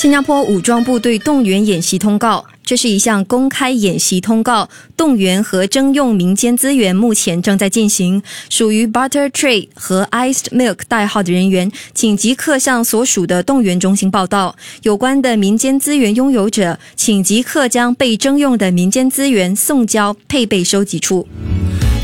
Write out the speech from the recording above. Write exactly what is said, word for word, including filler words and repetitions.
新加坡武装部队动员演习通告，这是一项公开演习通告，动员和征用民间资源目前正在进行，属于 Butter Trade 和 Iced Milk 代号的人员，请即刻向所属的动员中心报到。有关的民间资源拥有者，请即刻将被征用的民间资源送交配备收集处。